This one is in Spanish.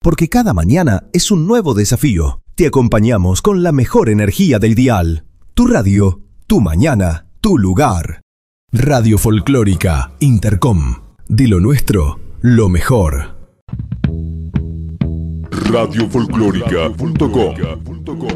porque cada mañana es un nuevo desafío. Te acompañamos con la mejor energía del dial. Tu radio, tu mañana, tu lugar. Radio Folclórica Intercom. De lo nuestro, lo mejor. Radiofolclórica.com